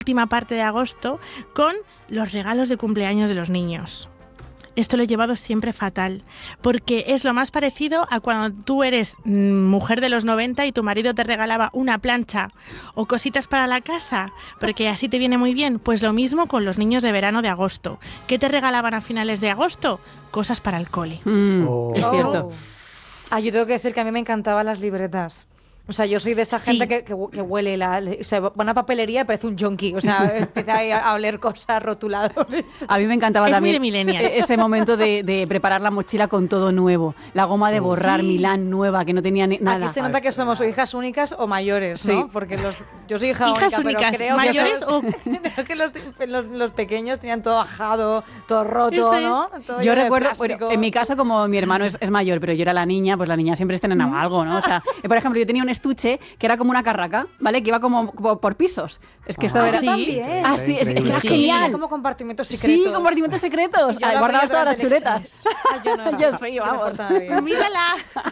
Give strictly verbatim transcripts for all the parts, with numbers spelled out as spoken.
última parte de agosto con los regalos de cumpleaños de los niños. Esto lo he llevado siempre fatal, porque es lo más parecido a cuando tú eres mmm, mujer de los noventa y tu marido te regalaba una plancha o cositas para la casa, porque así te viene muy bien. Pues lo mismo con los niños de verano de agosto. ¿Qué te regalaban a finales de agosto? Cosas para el cole. Mm, oh. Es cierto. Ah, yo tengo que decir que a mí me encantaban las libretas. O sea, yo soy de esa Sí. gente que, que, que huele la... O sea, va a una papelería y parece un yonki. O sea, empieza a oler cosas, rotuladores. A mí me encantaba Es también muy de millennial. ese momento de, de preparar la mochila con todo nuevo. La goma de borrar Sí. Milán nueva, que no tenía ni, nada. Aquí se nota que somos o hijas únicas o mayores, ¿no? Sí. Porque los, yo soy hija Hijas única, únicas, pero creo mayores que, o- creo que los, los, los pequeños tenían todo bajado, todo roto, Eso es. ¿no? Todo Yo lleno de recuerdo, plástico. bueno, en mi caso, como mi hermano es, es mayor, pero yo era la niña, pues la niña siempre estrenaba algo, ¿no? O sea, eh, por ejemplo, yo tenía un estuche que era como una carraca, ¿vale? Que iba como, como por pisos. Es que esto Ah, era... yo también. Ah, sí, es, es que era Sí. genial. Como compartimentos secretos. Sí, compartimentos secretos. Y yo Ah, la guardabas abría todas las durante el chuletas. Ah, yo no. Yo sí, Yo me vamos. portaba bien. ¡Mírala!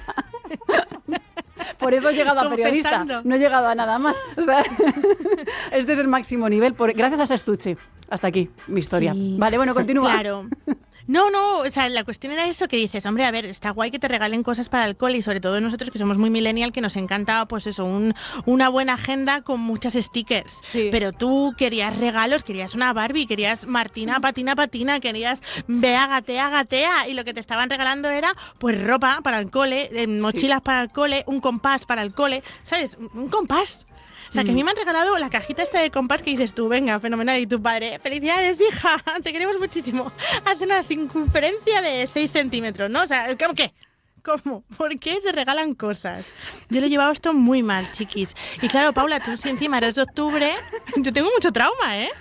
Por eso he llegado a periodista, Confesando. no he llegado a nada más. O sea, este es el máximo nivel, por, gracias a ese estuche. Hasta aquí, mi historia. Sí. Vale, bueno, continúa. Claro. No, no, o sea, la cuestión era eso que dices, hombre, a ver, está guay que te regalen cosas para el cole y sobre todo nosotros que somos muy millennial, que nos encanta, pues eso, un, una buena agenda con muchas stickers. Sí. Pero tú querías regalos, querías una Barbie, querías Martina, patina, patina, querías Bea, gatea, gatea, y lo que te estaban regalando era, pues, ropa para el cole, eh, mochilas para el cole, un compás para el cole, ¿sabes? Un compás. O sea, que a mí me han regalado la cajita esta de compás que dices tú, venga, fenomenal, y tu padre, felicidades, hija, te queremos muchísimo. Hace una circunferencia de seis centímetros, ¿no? O sea, ¿cómo qué? ¿Cómo? ¿Por qué se regalan cosas? Yo lo he llevado esto muy mal, chiquis. Y claro, Paula, tú si encima eres de octubre, yo tengo mucho trauma, ¿eh?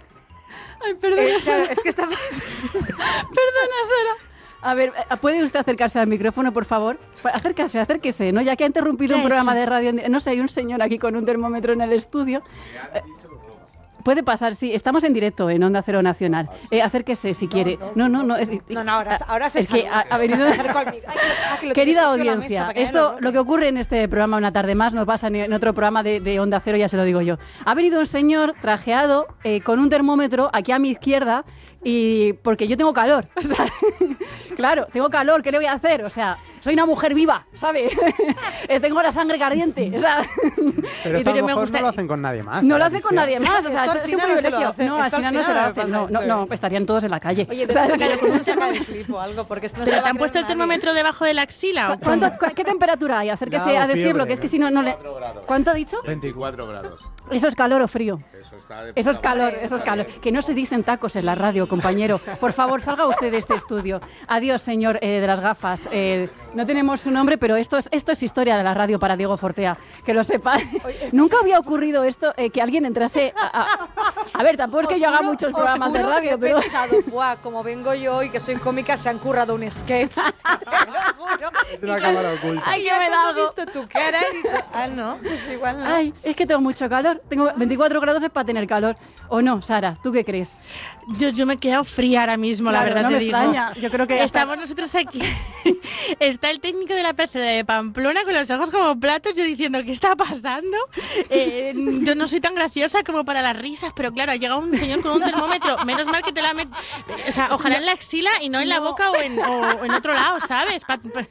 Ay, perdona, Eh, Sara. claro, es que está... Perdona, Sara. A ver, ¿puede usted acercarse al micrófono, por favor? Acérquese, acérquese, ¿no? Ya que ha interrumpido ¿Qué un ha programa hecho? de radio... en- No sé, hay un señor aquí con un termómetro en el estudio. Eh, Puede pasar, sí. Estamos en directo en Onda Cero Nacional. Eh, acérquese si quiere. No, no, no. Es, No, no, ahora, ahora se es que ha, ha venido... Me acerco al mic- Ay, ah, que lo Querida tienes cogido a la audiencia, mesa para que esto, nadie lo que ocurre en este programa Una Tarde Más, no pasa ni en otro programa de, de Onda Cero, ya se lo digo yo. Ha venido un señor trajeado eh, con un termómetro aquí a mi izquierda y porque yo tengo calor. O sea, claro, tengo calor, ¿qué le voy a hacer? O sea, soy una mujer viva, ¿sabe? tengo la sangre caliente. O sea, Pero y esto a te- lo me mejor gusta- no lo hacen con nadie más. no lo ¿sabes, hace con Alicia? nadie más, o sea, Esto es, al es un Sina no se lo privilegio. hace, No, esto así al no Sina se lo no le hace. pasa No, no, esto. no, estarían todos en la calle. Oye, O de sea, saca con un saca de clip o algo, porque esto no se ¿Pero va te a han puesto el creer nadie. termómetro debajo de la axila o ¿cuánto- cómo? cu- ¿Qué temperatura hay? Acérquese Grado a decirlo, fiebre, que es que ¿no? si no, no le... veinticuatro grados. ¿Cuánto ha dicho? veinticuatro grados. ¿Eso es calor o frío? Eso está de Eso es puta calor, madre. eso es calor. Que no se dicen tacos en la radio, compañero. Por favor, salga usted de este estudio. Adiós, señor eh, de las gafas. Eh, no tenemos su nombre, pero esto es, esto es historia de la radio para Diego Fortea. Que lo sepa. Nunca había ocurrido esto, eh, que alguien entrase a... A, a ver, tampoco es que Os yo haga juro- muchos os programas de juro que radio, he pero... pensado, buah, como vengo yo y que soy cómica, se han currado un sketch. Te lo juro. Es una cámara oculta. Ay, Y que ya me da cuando he algo. visto tu cara he dicho, ah, no, pues igual no. Ay, es que tengo mucho calor. Tengo veinticuatro grados es para tener calor. ¿O no, Sara? ¿Tú qué crees? Yo, yo me he quedado fría ahora mismo, la Claro, verdad no te me digo. extraña. Yo creo que hasta- Estamos nosotros aquí. Está el técnico de la P C de Pamplona con los ojos como platos, yo diciendo, ¿qué está pasando? Eh, yo no soy tan graciosa como para las risas, pero claro, ha llegado un señor con un termómetro. Menos mal que te la met... O sea, ojalá en la axila y no en la boca o en, o en otro lado, ¿sabes? Pa- pa-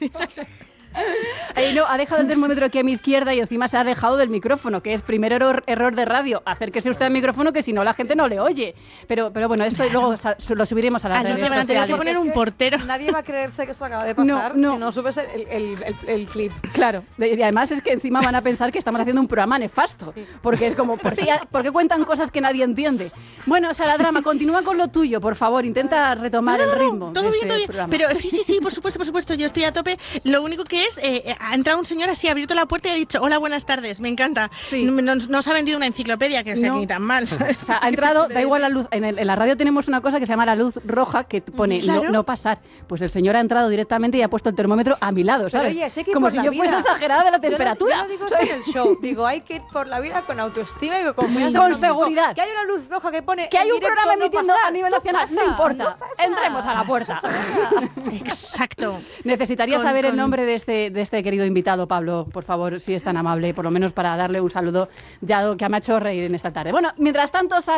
Ay, no, ha dejado el termómetro aquí a mi izquierda y encima se ha alejado del micrófono, que es primer error, error de radio. Acérquese usted al micrófono, que si no la gente no le oye. Pero, pero bueno, esto luego sa- lo subiremos a las Ah, no, redes te van a tener que sociales. poner Es un que portero. Nadie va a creerse que esto acaba de No, pasar no. si no subes el, el, el, el clip. Claro, de- y además es que encima van a pensar que estamos haciendo un programa nefasto, Sí. porque es como, ¿por qué, por qué cuentan cosas que nadie entiende? Bueno, Sara Drama, continúa con lo tuyo, por favor, intenta retomar No, no, el no, ritmo todo de bien, este todo bien. programa. Pero sí, sí, sí, por supuesto, por supuesto, yo estoy a tope. Lo único que es, eh, ha entrado un señor así, ha abierto la puerta y ha dicho, hola, buenas tardes, me encanta. Sí. No, no- no se ha vendido una enciclopedia, que sea No. que ni tan mal. ¿sabes? O sea, ha entrado, da igual la luz. En, el- en la radio tenemos una cosa que se llama la luz roja, que pone Claro. no, no pasar. Pues el señor ha entrado directamente y ha puesto el termómetro a mi lado, Pero ¿sabes? oye, sé que Como por si la yo fuese vida. exagerada de la Yo lo- temperatura. Yo lo digo ¿sabes? esto en el show. Digo, hay que ir por la vida con autoestima y con confianza. Con en uno mismo. seguridad. Que hay una luz roja que pone Que hay en un directo, programa no emitiendo pasa, a nivel no nacional, pasa, no importa. no pasa. Entremos a la puerta. Exacto. Necesitaría Con- saber el con- nombre de este este, de este querido invitado, Pablo, por favor, si es tan amable, por lo menos para darle un saludo, ya que me ha hecho reír en esta tarde. Bueno, mientras tanto, Sara,